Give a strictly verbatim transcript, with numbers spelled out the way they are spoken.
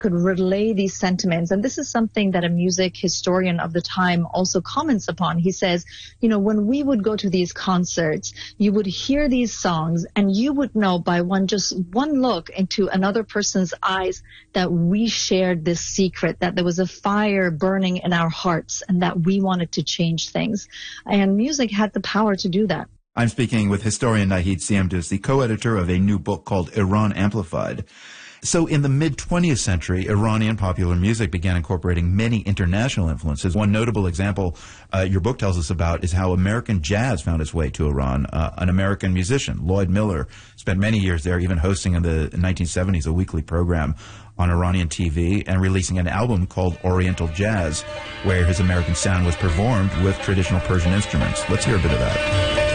could relay these sentiments. And this is something that a music historian of the time also comments upon. He says, you know, when we would go to these concerts, you would hear these songs and you would know by one, just one look into another person's eyes that we shared this secret, that there was a fire burning in our hearts and that we wanted to change things. And music had the power to do that. I'm speaking with historian Nahid Siamdous, the co-editor of a new book called Iran Amplified. So in the mid-twentieth century, Iranian popular music began incorporating many international influences. One notable example uh, your book tells us about is how American jazz found its way to Iran. Uh, an American musician, Lloyd Miller, spent many years there, even hosting in the nineteen seventies a weekly program on Iranian T V and releasing an album called Oriental Jazz, where his American sound was performed with traditional Persian instruments. Let's hear a bit of that.